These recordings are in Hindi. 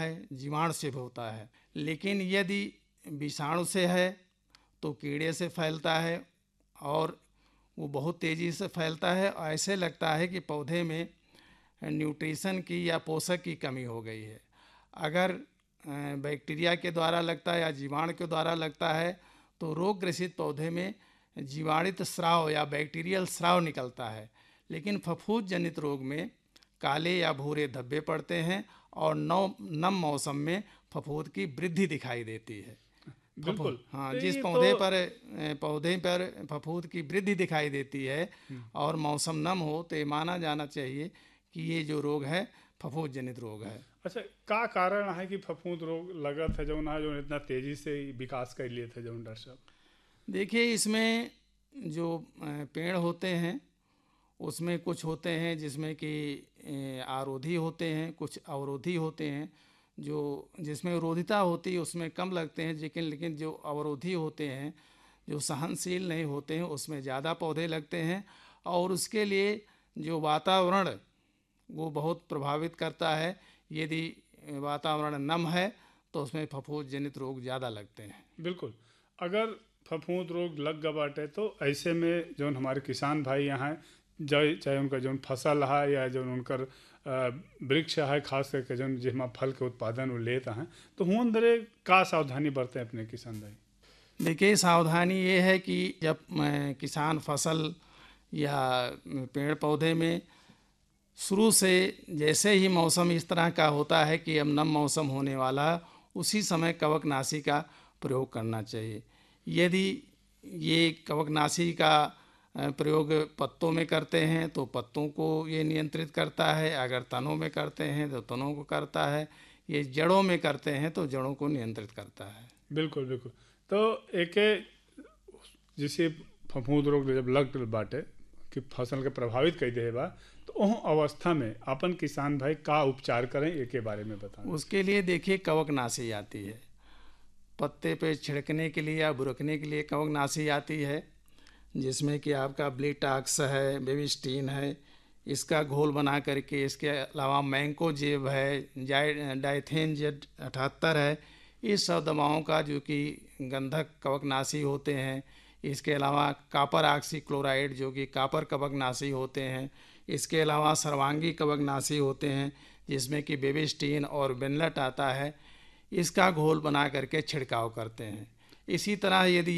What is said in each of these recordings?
है जीवाणु से होता है, लेकिन यदि विषाणु से है तो कीड़े से फैलता है और वो बहुत तेज़ी से फैलता है। ऐसे लगता है कि पौधे में न्यूट्रिशन की या पोषक की कमी हो गई है। अगर बैक्टीरिया के द्वारा लगता है या जीवाणु के द्वारा लगता है तो रोग ग्रसित पौधे में जीवाणुत स्राव या बैक्टीरियल स्राव निकलता है, लेकिन फफूंद जनित रोग में काले या भूरे धब्बे पड़ते हैं और नम मौसम में फफूंद की वृद्धि दिखाई देती है। बिल्कुल। हाँ, तो जिस ये पौधे पर फफूंद की वृद्धि दिखाई देती है और मौसम नम हो तो ये माना जाना चाहिए कि ये जो रोग है फफूंद जनित रोग है। अच्छा, का कारण है कि फफूंद रोग लगत है जौन है जो इतना तेजी से विकास कर लिए थे जौन डॉक्टर साहब? देखिए, इसमें जो पेड़ होते हैं उसमें कुछ होते हैं जिसमें कि आरोधी होते हैं, कुछ अवरोधी होते हैं। जो जिसमें रोधिता होती है उसमें कम लगते हैं, लेकिन जो अवरोधी होते हैं, जो सहनशील नहीं होते हैं, उसमें ज़्यादा पौधे लगते हैं। और उसके लिए जो वातावरण वो बहुत प्रभावित करता है। यदि वातावरण नम है तो उसमें फफूंद जनित रोग ज़्यादा लगते हैं। बिल्कुल। अगर फफूंद रोग लग गए बाटे तो ऐसे में जौन हमारे किसान भाई यहाँ चाहे उनका जौन फसल है या जौन उनकर वृक्ष है, खास करके जौन जिसमें फल के उत्पादन वो लेते हैं, तो हुन अंदर का सावधानी बरतें अपने किसान भाई? देखिए, सावधानी ये है कि जब किसान फसल या पेड़ पौधे में शुरू से जैसे ही मौसम इस तरह का होता है कि अब नम मौसम होने वाला है, उसी समय कवकनाशी का प्रयोग करना चाहिए। यदि ये कवकनाशी का प्रयोग पत्तों में करते हैं तो पत्तों को ये नियंत्रित करता है, अगर तनों में करते हैं तो तनों को करता है, ये जड़ों में करते हैं तो जड़ों को नियंत्रित करता है। बिल्कुल बिल्कुल। तो एक जैसे फफूंद रोग जब लग बाटे कि फसल के प्रभावित कर दे बा, तो ओह अवस्था में अपन किसान भाई का उपचार करें एक के बारे में बताएं। उसके लिए देखिए कवकनाशी आती है, पत्ते पे छिड़कने के लिए या बुरकने के लिए कवकनाशी आती है, जिसमें कि आपका ब्लीटाक्स है, बेबिस्टीन है, इसका घोल बना करके, इसके अलावा मैंकोजेब है, डाइथेन जेड 78 है, इस सब दवाओं का जो कि गंधक कवकनाशी होते हैं। इसके अलावा कापर ऑक्सी क्लोराइड जो कि कापर कवकनाशी होते हैं। इसके अलावा सर्वांगी कवकनाशी होते हैं जिसमें कि बेबिस्टीन और बेनलट आता है, इसका घोल बना करके छिड़काव करते हैं। इसी तरह यदि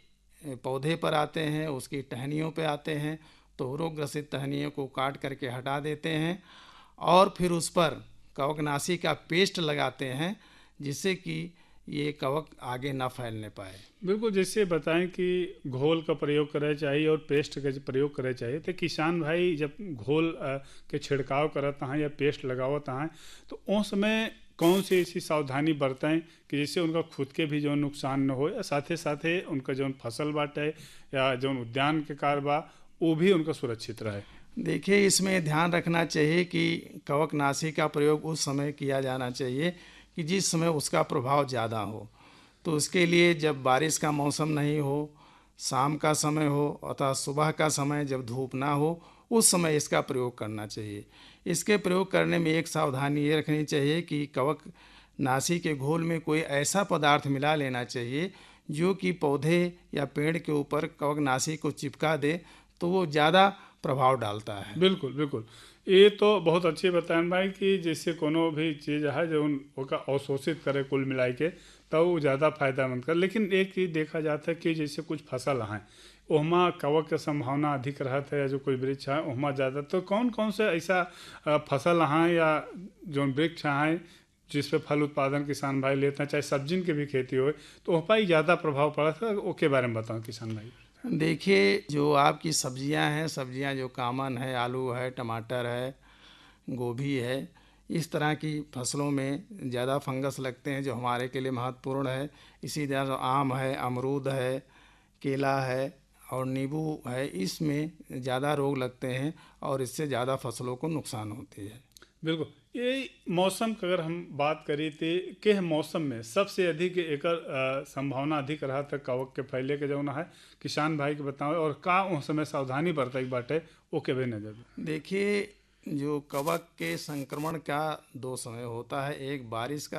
ये पौधे पर आते हैं, उसकी टहनियों पे आते हैं तो रोग ग्रसित टहनियों को काट करके हटा देते हैं और फिर उस पर कवकनाशी का पेस्ट लगाते हैं, जिससे कि ये कवक आगे ना फैलने पाए। बिल्कुल, जैसे बताएं कि घोल का प्रयोग करे चाहिए और पेस्ट का प्रयोग करे चाहिए, तो किसान भाई जब घोल के छिड़काव करता हैं या पेस्ट लगावता हैं तो उस समय कौन सी ऐसी सावधानी बरतें कि जिससे उनका खुद के भी जो नुकसान न हो या साथे साथे उनका जो फसल बाटे या जो उद्यान के कार्य बा वो भी उनका सुरक्षित रहे? देखिए, इसमें ध्यान रखना चाहिए कि कवकनाशी का प्रयोग उस समय किया जाना चाहिए कि जिस समय उसका प्रभाव ज़्यादा हो। तो उसके लिए जब बारिश का मौसम नहीं हो, शाम का समय हो अथवा सुबह का समय जब धूप ना हो, उस समय इसका प्रयोग करना चाहिए। इसके प्रयोग करने में एक सावधानी ये रखनी चाहिए कि कवकनाशी के घोल में कोई ऐसा पदार्थ मिला लेना चाहिए जो कि पौधे या पेड़ के ऊपर कवकनाशी को चिपका दे, तो वो ज़्यादा प्रभाव डालता है। बिल्कुल बिल्कुल। ये तो बहुत अच्छी बताएं भाई कि जैसे कोनो भी चीज़ है जो उनका अवशोषित करे कुल मिलाई के, तो वो ज़्यादा फायदेमंद कर। लेकिन एक चीज़ देखा जाता है कि जैसे कुछ फसल हैं ओहमा कवक के संभावना अधिक रहता है या जो कोई वृक्ष है ओहमा ज़्यादा, तो कौन कौन से ऐसा फसल हैं या जो वृक्ष हैं जिस पे फल उत्पादन किसान भाई लेते हैं, चाहे सब्जिन की भी खेती हो, तो ओह पर ही ज़्यादा प्रभाव पड़ा था, ओके बारे में बताओ किसान भाई। देखिए, जो आपकी सब्जियां हैं, सब्जियां जो कॉमन है, आलू है, टमाटर है, गोभी है, इस तरह की फसलों में ज़्यादा फंगस लगते हैं जो हमारे के लिए महत्वपूर्ण है। इसी तरह आम है, अमरूद है, केला है और नींबू है, इसमें ज़्यादा रोग लगते हैं और इससे ज़्यादा फसलों को नुकसान होती है। बिल्कुल। ये मौसम की अगर हम बात करी तो के मौसम में सबसे अधिक एकर संभावना अधिक रहा था कवक के फैले के जौन है किसान भाई के बताओ, और का उस समय सावधानी बरतई बाटे ओके भी नजर? देखिए, जो कवक के संक्रमण का दो समय होता है, एक बारिश का